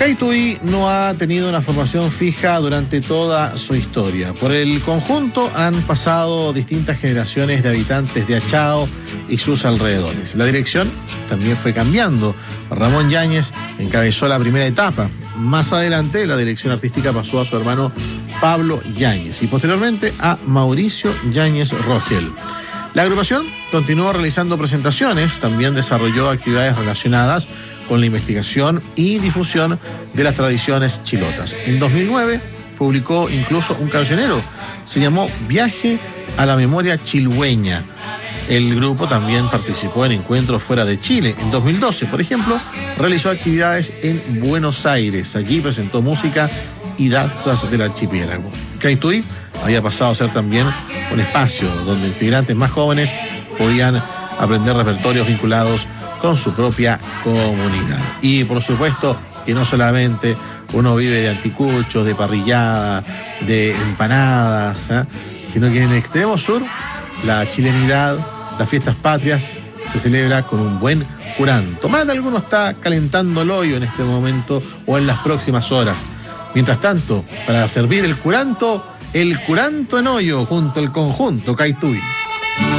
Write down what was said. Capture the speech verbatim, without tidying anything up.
Caituí no ha tenido una formación fija durante toda su historia. Por el conjunto han pasado distintas generaciones de habitantes de Achao y sus alrededores. La dirección también fue cambiando. Ramón Yáñez encabezó la primera etapa. Más adelante la dirección artística pasó a su hermano Pablo Yáñez y posteriormente a Mauricio Yáñez Rogel. La agrupación continuó realizando presentaciones, también desarrolló actividades relacionadas con la investigación y difusión de las tradiciones chilotas. En dos mil nueve publicó incluso un cancionero, se llamó Viaje a la Memoria Chilhueña. El grupo también participó en encuentros fuera de Chile. En dos mil doce, por ejemplo, realizó actividades en Buenos Aires. Allí presentó música y danzas del archipiélago. Caituí había pasado a ser también un espacio donde integrantes más jóvenes podían aprender repertorios vinculados con su propia comunidad. Y por supuesto que no solamente uno vive de anticuchos, de parrillada, de empanadas, ¿eh? sino que en el extremo sur la chilenidad, las fiestas patrias se celebra con un buen curanto. Más de alguno está calentando el hoyo en este momento o en las próximas horas. Mientras tanto, para servir el curanto, el curanto en hoyo junto al conjunto Caituí.